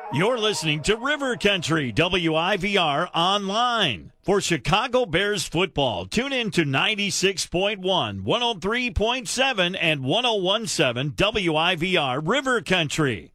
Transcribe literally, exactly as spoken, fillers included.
You're listening to River Country W I V R online. For Chicago Bears football, tune in to ninety-six point one, one oh three point seven, and one oh one point seven W I V R River Country.